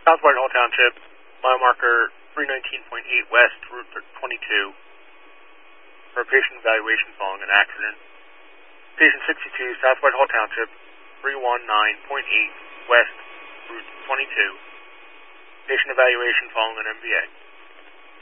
South Whitehall Township, mile marker 319.8 West, Route 22, for a patient evaluation following an accident. Patient 62, South Whitehall Township, 319.8 West, Route 22, patient evaluation following an MVA.